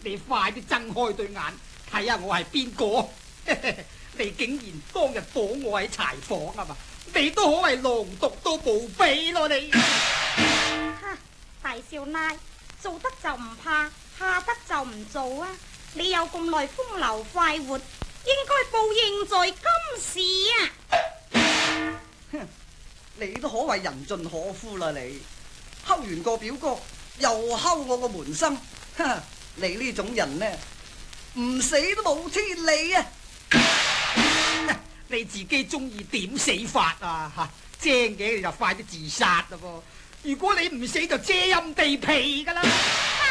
你快啲睜開對眼，睇下我係邊個？你竟然當日綁我喺柴房啊嘛！你都可謂狼毒都無比咯你！ 大少奶，做得就唔怕，怕得就唔做啊！你有咁耐風流快活，應該報應在今時啊！ 哼，你都可謂人盡可夫啦你！睺完個表哥，又睺我個門生，你呢種人呢，唔死都冇天理啊！ 你自己中意點死法啊？吓，精嘅你就快啲自殺啦噃！如果你唔死就遮陰地皮噶啦！